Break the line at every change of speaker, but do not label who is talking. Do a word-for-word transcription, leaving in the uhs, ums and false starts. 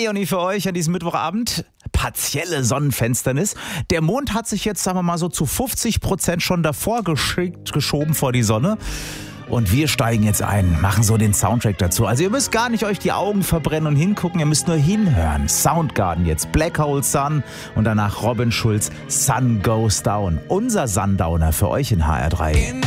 Leonie für euch an diesem Mittwochabend. Partielle Sonnenfinsternis. Der Mond hat sich jetzt, sagen wir mal so, zu fünfzig Prozent schon davor geschickt, geschoben vor die Sonne. Und wir steigen jetzt ein, machen so den Soundtrack dazu. Also ihr müsst gar nicht euch die Augen verbrennen und hingucken, ihr müsst nur hinhören. Soundgarden jetzt, Black Hole Sun und danach Robin Schulz, Sun Goes Down. Unser Sundowner für euch in H R drei.